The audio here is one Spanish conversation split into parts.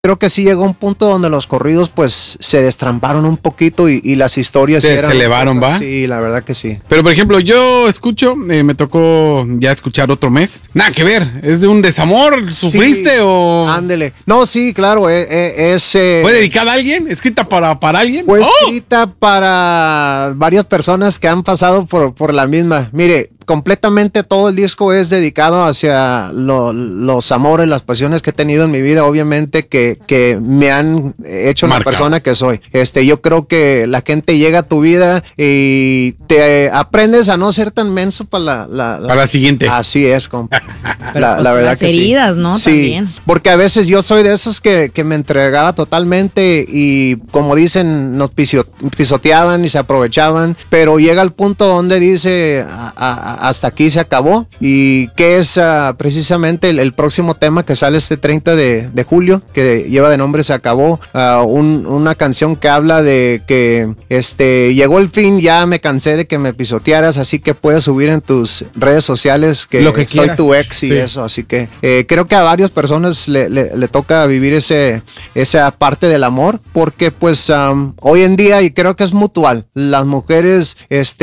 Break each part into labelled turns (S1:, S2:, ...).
S1: creo que sí llegó un punto donde los corridos pues se destramparon un poquito y las historias
S2: se elevaron, ¿va?
S1: Sí, la verdad que sí.
S2: Pero por ejemplo, yo escucho, me tocó ya escuchar otro mes. Nada que ver, es de un desamor, ¿sufriste o...?
S1: Ándele. No, sí, claro, es...
S2: ¿Fue dedicada a alguien? ¿Escrita para alguien?
S1: Fue escrita para varias personas que han pasado por la misma. Mire, completamente todo el disco es dedicado hacia los amores, las pasiones que he tenido en mi vida, obviamente que me han hecho la persona que soy. Yo creo que la gente llega a tu vida y te aprendes a no ser tan menso para
S2: la siguiente.
S1: Así es, compa. la verdad que
S3: heridas, ¿no?
S1: Sí,
S3: también.
S1: porque a veces yo soy de esos que me entregaba totalmente y como dicen, nos pisoteaban y se aprovechaban, pero llega el punto donde dice hasta aquí se acabó, y que es precisamente el próximo tema que sale este 30 de julio, que lleva de nombre Se Acabó, una canción que habla de que llegó el fin, ya me cansé de que me pisotearas, así que puedes subir en tus redes sociales que
S2: lo que
S1: soy
S2: quieras.
S1: tu ex y eso, así que creo que a varias personas le toca vivir esa parte del amor, porque pues hoy en día, y creo que es mutual, las mujeres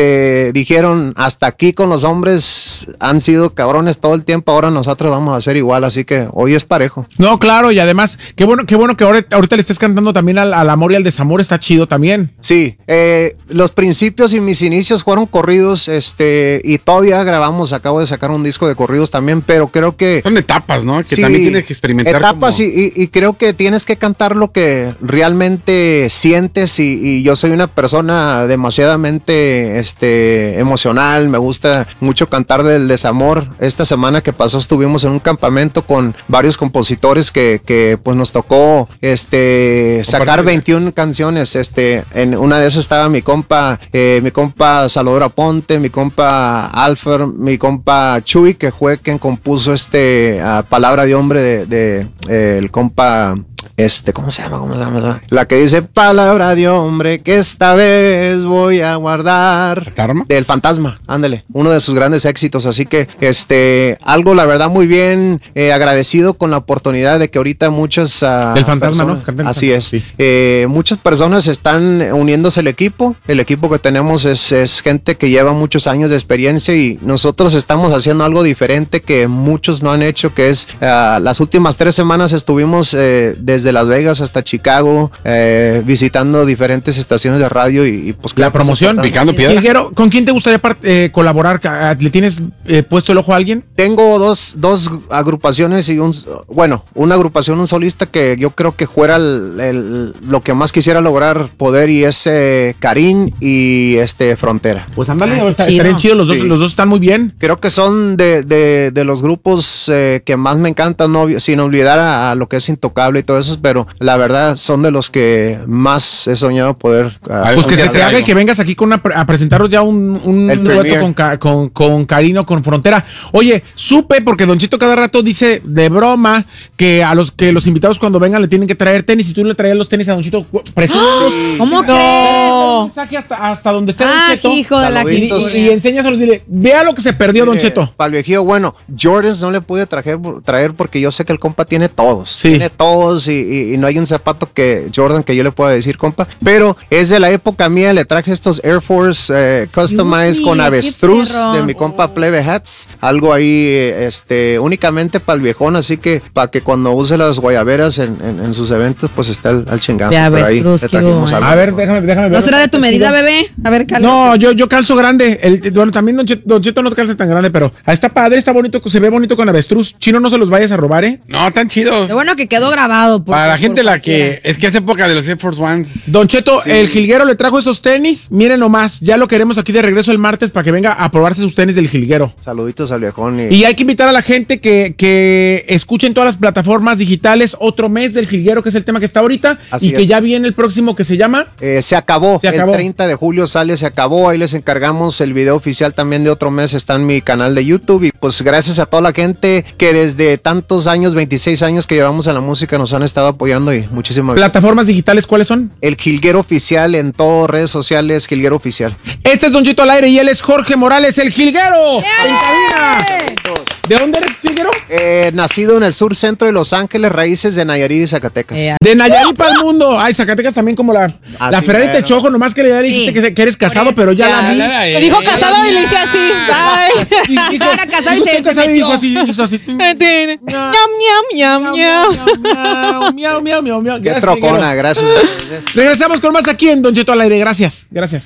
S1: dijeron hasta aquí con los hombres, han sido cabrones todo el tiempo, ahora nosotros vamos a ser igual, así que hoy es parejo.
S4: No, claro, y además, qué bueno que ahorita le estés cantando también al amor y al desamor, está chido también.
S1: Sí, los principios y mis inicios fueron corridos, y todavía grabamos, acabo de sacar un disco de corridos también, pero creo que...
S2: Son etapas, ¿no? Que
S1: sí,
S2: también tienes que experimentar.
S1: Etapas como... y creo que tienes que cantar lo que realmente sientes, y yo soy una persona demasiadamente emocional, me gusta mucho cantar del desamor. Esta semana que pasó estuvimos en un campamento con varios compositores que pues nos tocó sacar 21 canciones. En una de esas estaba mi compa Salvador Aponte, mi compa Alfer, mi compa Chuy, que fue quien compuso Palabra de Hombre el compa ¿cómo se llama? La que dice palabra de hombre que esta vez voy a guardar.
S2: ¿Fantasma?
S1: Del Fantasma, ándale, uno de sus grandes éxitos, así que algo la verdad muy bien, agradecido con la oportunidad de que ahorita muchas
S4: del Fantasma,
S1: personas,
S4: ¿no?
S1: Así es,
S4: sí.
S1: Muchas personas están uniéndose al equipo. El equipo que tenemos es gente que lleva muchos años de experiencia, y nosotros estamos haciendo algo diferente que muchos no han hecho, que es las últimas 3 semanas estuvimos desde Las Vegas hasta Chicago, visitando diferentes estaciones de radio y pues
S4: la promoción,
S2: picando piedra.
S4: Hilguero, ¿con quién te gustaría colaborar? ¿Le tienes puesto el ojo a alguien?
S1: Tengo dos agrupaciones y una agrupación, un solista que yo creo que fuera lo que más quisiera lograr poder, y es Karim y Frontera.
S4: Pues ándale, estarían chidos los dos, sí. Los dos están muy bien.
S1: Creo que son de los grupos que más me encantan, ¿no? Sin olvidar a lo que es Intocable y todo eso, pero la verdad son de los que más he soñado poder.
S4: Pues que se te haga y que vengas aquí a presentaros ya un dueto con Karino, con Frontera. Oye, supe, porque Don Cheto cada rato dice de broma que los invitados cuando vengan le tienen que traer tenis, y tú le traías los tenis a Don Cheto. Presúmelos.
S3: ¿Cómo crees?
S4: Un mensaje hasta donde esté Don Cheto.
S3: Hijo de la
S4: y enséñaselos, dile, vea lo que se perdió Don Cheto.
S1: Para el viejío, bueno, Jordans no le pude traer porque yo sé que el compa tiene todos.
S4: Sí.
S1: Tiene todos, y no hay un zapato Jordan que yo le pueda decir, compa, pero es de la época mía. Le traje estos Air Force Customized con avestruz de mi compa Plebe Hats, algo ahí únicamente para el viejón, así que para que cuando use las guayaberas en sus eventos pues esté al chingazo.
S3: De avestruz,
S1: ahí algo.
S4: A ver, déjame ver.
S3: ¿No será de tu medida, bebé? A ver, cálmate.
S4: No, yo calzo grande. Bueno, también Don Cheto no calza tan grande, pero está padre, está bonito, se ve bonito con avestruz. Chino, no se los vayas a robar, ¿eh?
S2: No, tan chidos.
S3: Qué bueno que quedó grabado.
S2: Para la gente es que es época de los Air Force Ones.
S4: Don Cheto,
S2: sí.
S4: El Jilguero le trajo esos tenis, miren nomás, ya lo queremos aquí de regreso el martes para que venga a probarse sus tenis del Jilguero.
S1: Saluditos al viejón.
S4: Y hay que invitar a la gente que escuchen todas las plataformas digitales otro mes del Jilguero, que es el tema que está ahorita. Así y que ya viene el próximo, que se llama
S1: Se acabó. El 30 de julio sale Se Acabó. Ahí les encargamos el video oficial también de otro mes, está en mi canal de YouTube. Y pues gracias a toda la gente que desde tantos años, 26 años que llevamos en la música, nos han estado estado apoyando y muchísimas gracias.
S4: ¿Plataformas digitales cuáles son?
S1: El Jilguero Oficial en todas redes sociales, Jilguero Oficial.
S4: Este es Don Cheto al aire y él es Jorge Morales, el Jilguero. En cabina. ¿De dónde eres, Jilguero?
S1: Nacido en el sur centro de Los Ángeles, raíces de Nayarit y Zacatecas.
S4: De Nayarit para el mundo. Ay, Zacatecas también como la Ferrari Techojo, nomás que le dijiste que eres casado, pero ya la vi.
S5: Me dijo casado y le hice así. Ay.
S3: Era casado y se
S4: casado y
S3: metió.
S4: hizo así.
S5: Ñam, ñam, ñam, ñam.
S4: Miau.
S1: Qué
S4: Gracias,
S1: trocona,
S4: Jilguero.
S1: gracias.
S4: Regresamos con más aquí en Don Cheto al aire. Gracias.